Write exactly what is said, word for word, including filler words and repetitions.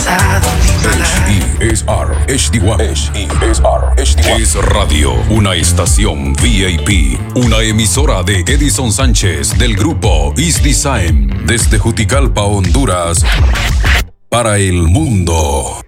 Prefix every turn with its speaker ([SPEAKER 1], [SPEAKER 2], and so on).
[SPEAKER 1] pasado ni malas.
[SPEAKER 2] H E S R H D uno. H E S R H D uno. Es Radio, una estación V I P, una emisora de Edison Sánchez del grupo East Design, desde Juticalpa, Honduras, para el mundo.